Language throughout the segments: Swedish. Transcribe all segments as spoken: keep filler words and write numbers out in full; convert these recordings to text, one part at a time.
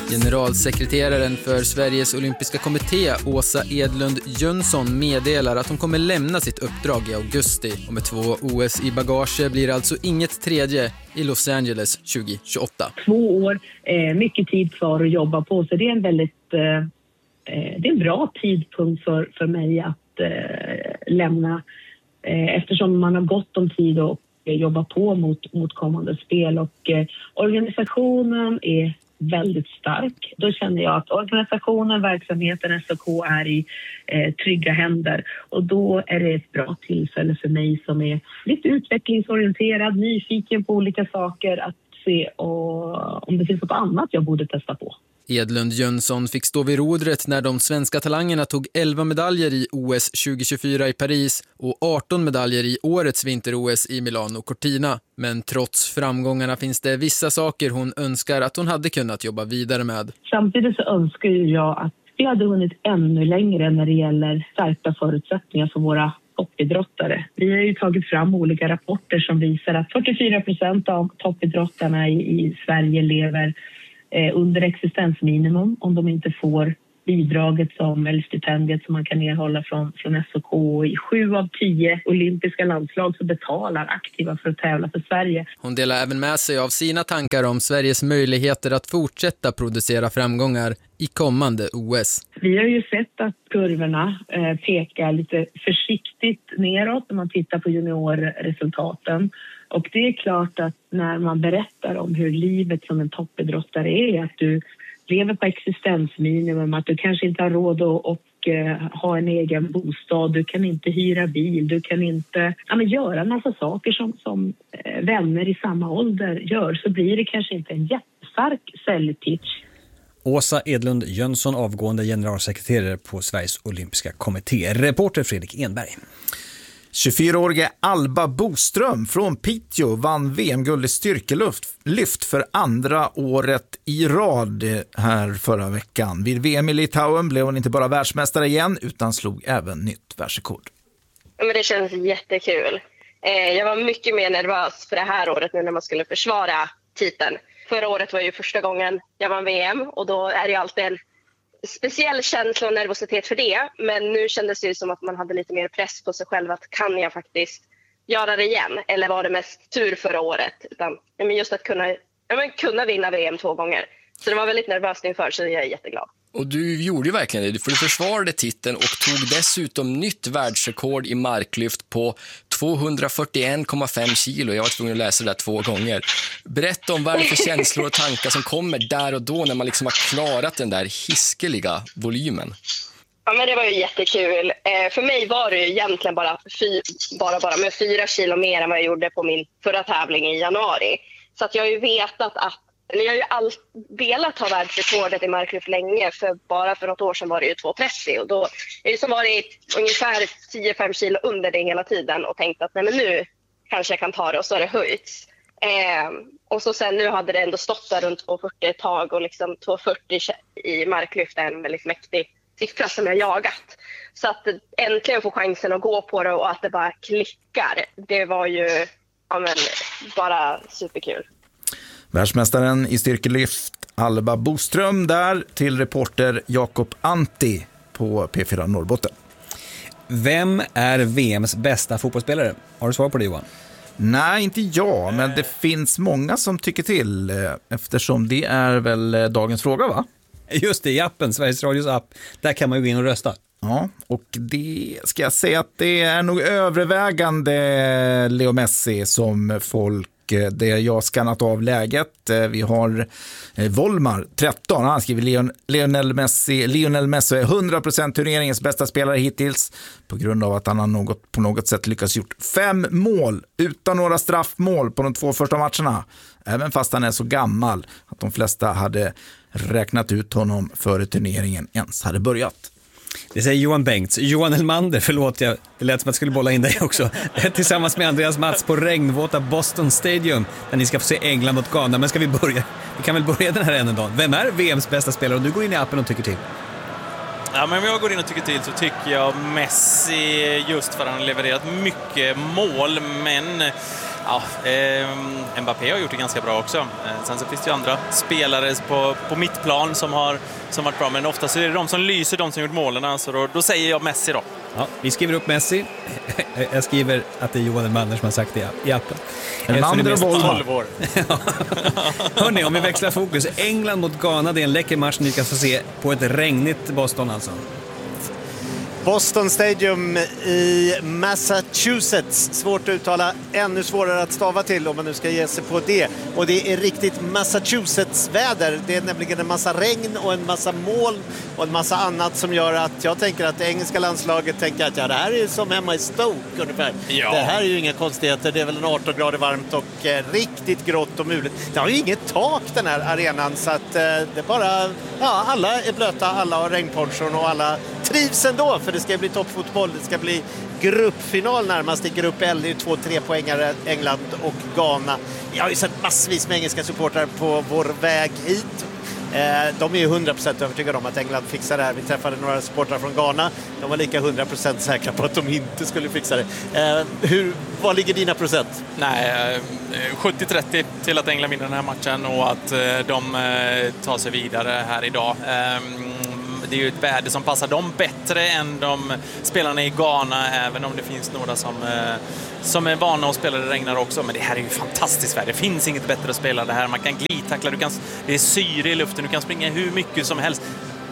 Generalsekreteraren för Sveriges olympiska kommitté, Åsa Edlund Jönsson, meddelar att hon kommer lämna sitt uppdrag i augusti. Och med två O S i bagage blir alltså inget tredje i Los Angeles tjugo tjugoåtta. Två år, eh, mycket tid kvar att jobba på, så det är en väldigt eh, det är en bra tidpunkt för, för mig att eh, lämna eh, eftersom man har gott om tid att eh, jobba på mot, mot kommande spel, och eh, organisationen är väldigt stark. Då känner jag att organisationen, verksamheten, S O K är i eh, trygga händer, och då är det ett bra tillfälle för mig som är lite utvecklingsorienterad, nyfiken på olika saker, att se och, om det finns något annat jag borde testa på. Edlund Jönsson fick stå vid rodret när de svenska talangerna tog elva medaljer i O S tjugo tjugofyra i Paris och arton medaljer i årets vinter-O S i Milano Cortina. Men trots framgångarna finns det vissa saker hon önskar att hon hade kunnat jobba vidare med. Samtidigt så önskar jag att vi hade hunnit ännu längre när det gäller stärkta förutsättningar för våra toppidrottare. Vi har ju tagit fram olika rapporter som visar att fyrtiofyra procent av toppidrottarna i, i Sverige lever under existensminimum om de inte får bidraget som, eller stipendiet som man kan erhålla från, från S O K. I sju av tio olympiska landslag så betalar aktiva för att tävla för Sverige. Hon delar även med sig av sina tankar om Sveriges möjligheter att fortsätta producera framgångar i kommande O S. Vi har ju sett att kurvorna eh, pekar lite försiktigt neråt när man tittar på juniorresultaten. Och det är klart att när man berättar om hur livet som en toppidrottare är, att du lever på existensminimum, att du kanske inte har råd att och, uh, ha en egen bostad, du kan inte hyra bil, du kan inte ja, men göra en massa saker som, som uh, vänner i samma ålder gör, så blir det kanske inte en jättestark säljpitch. Åsa Edlund Jönsson, avgående generalsekreterare på Sveriges olympiska kommitté. Reporter Fredrik Enberg. tjugofyraåriga Alba Boström från Piteå vann V M-guld i styrkelyft för andra året i rad här förra veckan. Vid V M i Litauen blev hon inte bara världsmästare igen utan slog även nytt världsrekord. Men det känns jättekul. Jag var mycket mer nervös för det här året nu när man skulle försvara titeln. Förra året var ju första gången jag vann V M, och då är det alltid en speciell känsla och nervositet för det. Men nu kändes det ju som att man hade lite mer press på sig själv, att kan jag faktiskt göra det igen? Eller var det mest tur förra året? Utan, ja, men just att kunna, ja, men kunna vinna V M två gånger. Så det var väldigt nervöst inför, så jag är jätteglad. Och du gjorde ju verkligen det, för du försvarade titeln och tog dessutom nytt världsrekord i marklyft på tvåhundrafyrtioen komma fem kilo. Jag var tvungen att läsa det där två gånger. Berätta om vad det är för känslor och tankar som kommer där och då när man liksom har klarat den där hiskeliga volymen. Ja, men det var ju jättekul. Eh, för mig var det ju egentligen bara, fy, bara, bara med fyra kilo mer än vad jag gjorde på min förra tävling i januari. Så att jag har ju vetat att Jag har ju all, velat ha världsrekordet i marklyft länge, för bara för något år sedan var det ju två trettio, och då så var det ungefär tio till femton kilo under det hela tiden, och tänkte att nej, men nu kanske jag kan ta det, och så har det höjts. Eh, och så sen nu hade det ändå stått där runt två fyrtio ett tag, och liksom två fyrtio i marklyft är en väldigt mäktig siffra som jag jagat. Så att äntligen få chansen att gå på det och att det bara klickar, det var ju ja, men, bara superkul. Världsmästaren i styrkelyft Alba Boström där till reporter Jakob Antti på P fyra Norrbotten. Vem är V M:s bästa fotbollsspelare? Har du svar på det, Johan? Nej, inte jag, men det finns många som tycker till, eftersom det är väl dagens fråga, va? Just det, i appen, Sveriges Radios app. Där kan man ju gå in och rösta. Ja, och det ska jag säga att det är nog övervägande Leo Messi som folk, det jag har skannat av läget. Vi har Volmar, tretton, han skriver Leon, Lionel Messi Lionel Messi är hundra procent turneringens bästa spelare hittills på grund av att han har något, på något sätt lyckats gjort fem mål utan några straffmål på de två första matcherna. Även fast han är så gammal att de flesta hade räknat ut honom före turneringen ens hade börjat. Det säger Johan Bengts. Johan Elmander, förlåt, jag, det lät som att jag skulle bolla in dig också. Tillsammans med Andreas Mats på regnvåta Boston Stadium, där ni ska få se England mot Ghana. Men ska vi börja? Vi kan väl börja den här änden då. Vem är V M:s bästa spelare? Och du går in i appen och tycker till. Ja, men om jag går in och tycker till så tycker jag Messi, just för att han har levererat mycket mål. Men Ja, eh, Mbappé har gjort det ganska bra också. Eh, sen så finns det ju andra spelare på, på mittplan som har som varit bra, men oftast är det de som lyser, de som gjort målen, så då, då säger jag Messi då. Ja, vi skriver upp Messi. Jag skriver att det är Johan Elmander som har sagt det i appen. Elmander och tolv år. Hörrni, om vi växlar fokus. England mot Ghana, det är en läcker match ni kan få se på ett regnigt Boston alltså. Boston Stadium i Massachusetts. Svårt att uttala, ännu svårare att stava till om man nu ska ge sig på det. Och det är riktigt Massachusetts-väder. Det är nämligen en massa regn och en massa moln och en massa annat som gör att jag tänker att det engelska landslaget tänker att ja, det här är som hemma i Stoke ungefär. Ja. Det här är ju inga konstigheter. Det är väl en arton grader varmt och eh, riktigt grått och mulet. Det har ju inget tak den här arenan, så att eh, det är bara, ja, alla är blöta, alla har regnponchon och alla trivs ändå, för det ska bli toppfotboll. Det ska bli gruppfinal närmast i grupp L. Det är ju två trepoängare, England och Ghana. Jag har ju sett massvis med engelska supportrar på vår väg hit. De är ju hundra procent övertygade om att England fixar det här. Vi träffade några supportrar från Ghana. De var lika hundra procent säkra på att de inte skulle fixa det. Hur, vad ligger dina procent? Nej, sjuttio trettio till att England vinner den här matchen och att de tar sig vidare här idag. Det är ju ett väder som passar dem bättre än de spelarna i Ghana, även om det finns några som, som är vana att spela det regnar också. Men det här är ju fantastiskt väder. Det finns inget bättre att spela det här. Man kan glidtackla, du kan, det är syre i luften, du kan springa hur mycket som helst.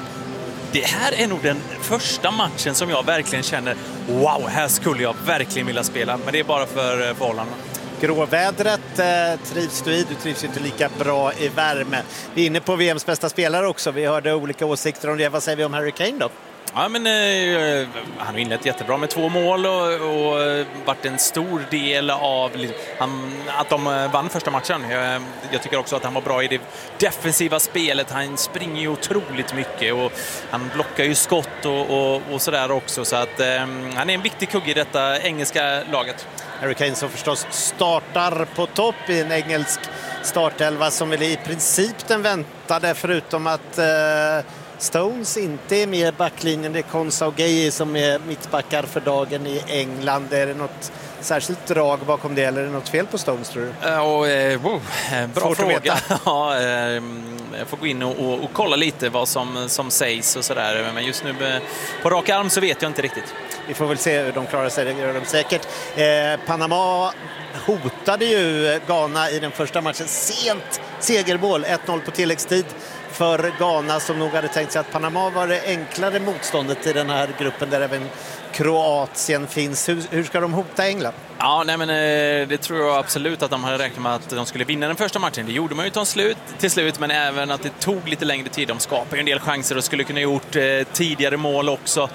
Det här är nog den första matchen som jag verkligen känner, wow, här skulle jag verkligen vilja spela. Men det är bara för förhållandena. Gråvädret eh, trivs du i, du trivs inte lika bra i värme. Vi är inne på V M:s bästa spelare också, vi hörde olika åsikter om det. Vad säger vi om Harry Kane då? Ja, men eh, han har inlett jättebra med två mål och, och varit en stor del av han, att de vann första matchen. Jag, jag tycker också att han var bra i det defensiva spelet. Han springer ju otroligt mycket och han blockar ju skott och, och, och sådär också. Så att eh, han är en viktig kugg i detta engelska laget. Harry Kane som förstås startar på topp i en engelsk startelva som väl i princip den väntade, förutom att eh, Stones inte är med i backlinjen. Det är Konsa och Gueye som är mittbackar för dagen i England. Är det något särskilt drag bakom det, eller är det något fel på Stones, tror du? Uh, och, uh, wow, bra Svårt fråga. Ja, uh, jag får gå in och, och, och kolla lite vad som, som sägs och sådär. Men just nu uh, på rak arm så vet jag inte riktigt. Vi får väl se hur de klarar sig, det gör de säkert. Eh, Panama hotade ju Ghana i den första matchen. Sent segermål, ett noll på tilläggstid för Ghana, som nog hade tänkt sig att Panama var det enklare motståndet i den här gruppen där även Kroatien finns. Hur, hur ska de hota England? Ja, nej, men eh, det tror jag absolut att de hade räknat med att de skulle vinna den första matchen. Det gjorde man ju till slut, till slut, men även att det tog lite längre tid. De skapade ju en del chanser och skulle kunna gjort eh, tidigare mål också.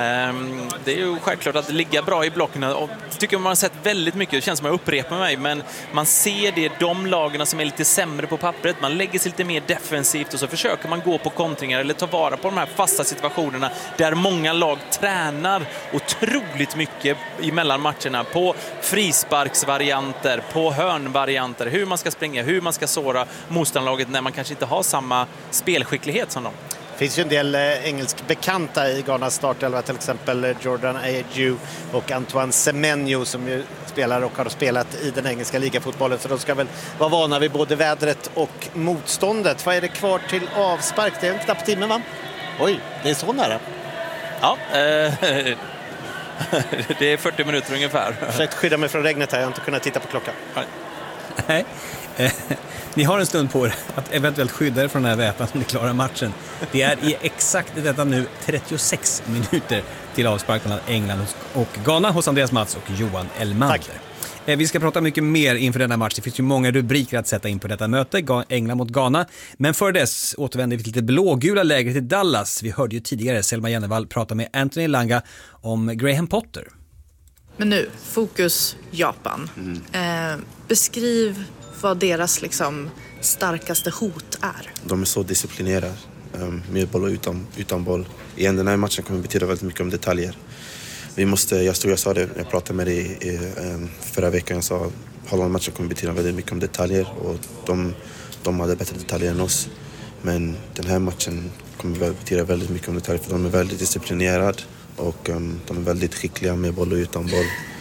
Um, det är ju självklart att ligga bra i blocken, och tycker man har sett väldigt mycket. Det känns som jag upprepar mig, men man ser det, de lagarna som är lite sämre på pappret, man lägger sig lite mer defensivt och så försöker man gå på kontringar eller ta vara på de här fasta situationerna där många lag tränar otroligt mycket emellan matcherna på frisparksvarianter, på hörnvarianter, hur man ska springa, hur man ska såra motståndarlaget när man kanske inte har samma spelskicklighet som dem. Det finns ju en del eh, engelsk bekanta i Ghanas startelva, till exempel Jordan Ayew och Antoine Semenyo, som ju spelar och har spelat i den engelska ligafotbollen, så de ska väl vara vana vid både vädret och motståndet. Vad är det kvar till avspark? Det är en knapp timme, va? Oj, det är så nära. Ja, eh, det är fyrtio minuter ungefär. Jag försökte skydda mig från regnet här, jag har inte kunnat titta på klockan. Nej. Ni har en stund på er att eventuellt skydda er från den här vätan som ni klarar matchen. Det är i exakt detta nu trettiosex minuter till avspark mellan England och Ghana hos Andreas Mats och Johan Elmander. Tack. Vi ska prata mycket mer inför denna match. Det finns ju många rubriker att sätta in på detta möte, England mot Ghana. Men för dess återvänder vi till lite blågula lägret i Dallas. Vi hörde ju tidigare Selma Jennevall prata med Anthony Langa om Graham Potter. Men nu, fokus Japan. Mm. Eh, beskriv vad deras liksom starkaste hot är. De är så disciplinerade, med boll och utan, utan boll. Igen, den här matchen kommer betyda väldigt mycket om detaljer. Vi måste, jag tror jag sa det, jag pratade med dig i, förra veckan, jag sa Holland-matchen kommer betyda väldigt mycket om detaljer, och de, de hade bättre detaljer än oss. Men den här matchen kommer betyda väldigt mycket om detaljer, för de är väldigt disciplinerade och um, de är väldigt skickliga med boll och utan boll.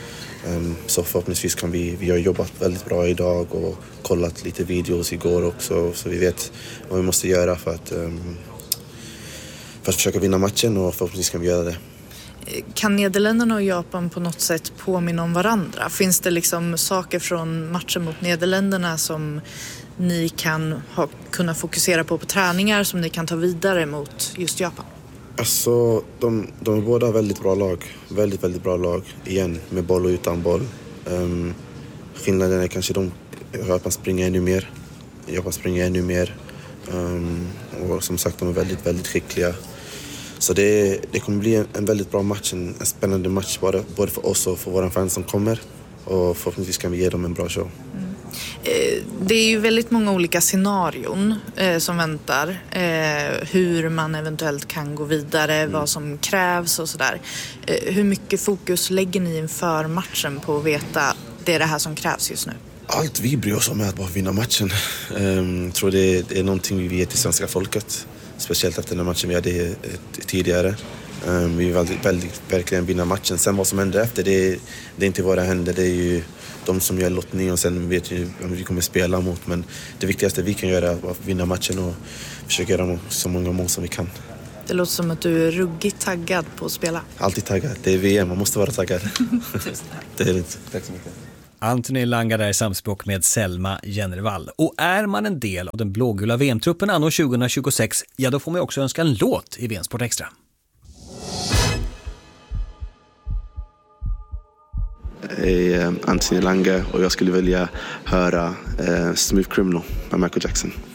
Um, så förhoppningsvis kan vi, vi har jobbat väldigt bra idag och kollat lite videos igår också, så vi vet vad vi måste göra för att, um, för att försöka vinna matchen, och förhoppningsvis kan vi göra det. Kan Nederländerna och Japan på något sätt påminna om varandra? Finns det liksom saker från matchen mot Nederländerna som ni kan ha, kunna fokusera på på träningar som ni kan ta vidare mot just Japan? Alltså, de, de är båda väldigt bra lag. Väldigt, väldigt bra lag. Igen, med boll och utan boll. Um, skillnaden är kanske de Japan springer ännu mer. Japan springer ännu mer. Um, och som sagt, de är väldigt, väldigt skickliga. Så det, det kommer bli en, en väldigt bra match, en, en spännande match både, både för oss och för våra fans som kommer. Och förhoppningsvis kan vi ge dem en bra show. Mm. Eh, det är ju väldigt många olika scenarion eh, som väntar. Eh, hur man eventuellt kan gå vidare, mm. vad som krävs och sådär. Eh, hur mycket fokus lägger ni inför matchen på att veta det är det här som krävs just nu? Allt vi bryr oss om är att bara vinna matchen. Um, jag tror det, det är någonting vi ger till svenska folket. Speciellt efter den matchen vi hade tidigare. Um, vi vill väldigt, väldigt, verkligen vinna matchen. Sen vad som händer efter, det, det är inte våra händer. Det är ju de som gör lottning, och sen vet vi vem vi kommer spela mot. Men det viktigaste vi kan göra är att vinna matchen och försöka göra så många mål som vi kan. Det låter som att du är ruggigt taggad på att spela. Alltid taggad. Det är V M, man måste vara taggad. Det är det. Tack så mycket. Anthony Elanga där i samspråk med Selma Jennervall. Och är man en del av den blågula V M-truppen anno tjugohundratjugosex, ja då får man också önska en låt i V M Sport Extra. Hej, Anthony Elanga, och jag skulle vilja höra uh, Smooth Criminal med Michael Jackson.